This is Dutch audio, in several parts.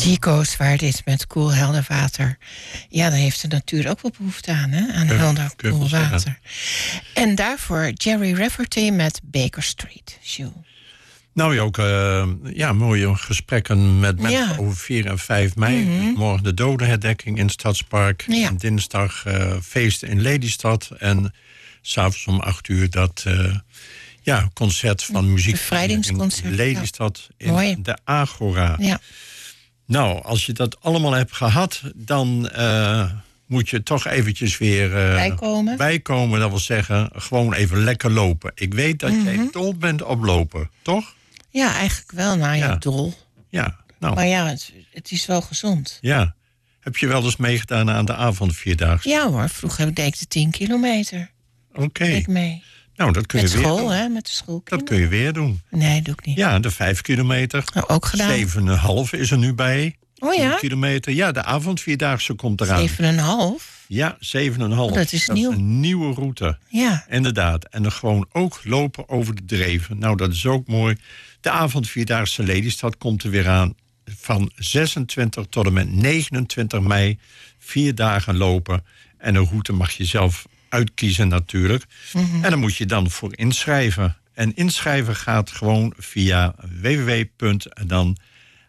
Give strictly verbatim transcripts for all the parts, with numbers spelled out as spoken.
Seacoast, waar het is met koel, helder water. Ja, dan heeft de natuur ook wel behoefte aan, hè? Aan helder, koel water. En daarvoor Jerry Rafferty met Baker Street. Jules. Nou, je ook uh, ja, mooie gesprekken met mensen Ja. over vier en vijf mei. Mm-hmm. Morgen de dodenherdenking in het Stadspark. Ja. En dinsdag uh, feesten in Lelystad. En s'avonds om acht uur dat uh, ja, concert van muziek Bevrijdingsconcert, in Lelystad in Mooi. de Agora. Ja. Nou, als je dat allemaal hebt gehad, dan uh, moet je toch eventjes weer uh, Bijkomen. bijkomen. Dat wil zeggen, gewoon even lekker lopen. Ik weet dat Mm-hmm. jij dol bent op lopen, toch? Ja, eigenlijk wel. Nou ja, Ja. dol. Ja, nou, Maar ja, het, het is wel gezond. ja. Heb je wel eens meegedaan aan de avondvierdaagse? Ja hoor, vroeger deed ik de tien kilometer. Oké. Okay. Ik mee. Nou, dat kun je Met weer school, doen. hè? Met de school. Dat kun je weer doen. Nee, doe ik niet. Ja, de vijf kilometer. Oh, ook gedaan. Zeven en een half is er nu bij. Oh ja? Tien kilometer. Ja, de avondvierdaagse komt eraan. Zeven en een half? Ja, zeven en een half. Oh, dat is nieuw. een nieuwe route. Ja. Inderdaad. En dan gewoon ook lopen over de dreven. Nou, dat is ook mooi. De avondvierdaagse Lelystad komt er weer aan. Van zesentwintig tot en met negenentwintig mei. Vier dagen lopen. En een route mag je zelf uitkiezen natuurlijk. Mm-hmm. En dan moet je dan voor inschrijven. En inschrijven gaat gewoon via www. En dan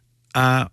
A,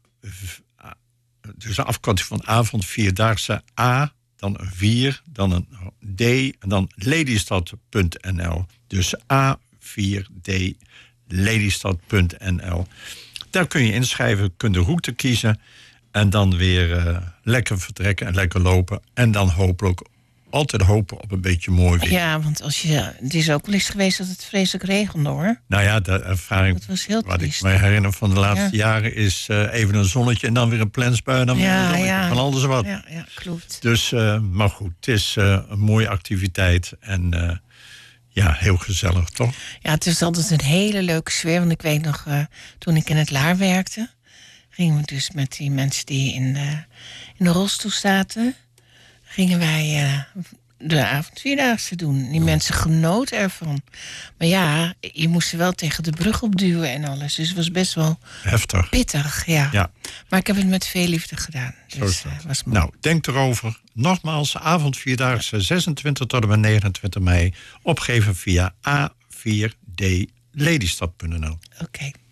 dus de afkorting van avondvierdaagse A, dan een vier, dan een D en dan lelystad punt n l. Dus A vier D lelystad punt n l. Daar kun je inschrijven, kun de route kiezen en dan weer uh, lekker vertrekken en lekker lopen. En dan hopelijk altijd hopen op een beetje mooi weer. Ja, want als je, het is ook wel eens geweest dat het vreselijk regende, hoor. Nou ja, de ervaring dat was heel wat triest. ik me herinner van de laatste ja. jaren is uh, even een zonnetje en dan weer een plensbui en dan weer ja, een zonnetje. Ja. Van alles wat. Ja, ja, klopt. Dus, uh, maar goed, het is uh, een mooie activiteit en uh, ja, heel gezellig, toch? Ja, het is altijd een hele leuke sfeer. Want ik weet nog, uh, toen ik in het Laar werkte, gingen we dus met die mensen die in de, in de rolstoel zaten, gingen wij uh, de avondvierdaagse doen. Die mensen genoten ervan. Maar ja, je moest ze wel tegen de brug opduwen en alles. Dus het was best wel heftig. Pittig, ja. ja. Maar ik heb het met veel liefde gedaan. Dus, Zo uh, was mooi. Nou, denk erover. Nogmaals, avondvierdaagse zesentwintig tot en met negenentwintig mei. Opgeven via A vier D lelystad punt n l. Oké. Okay.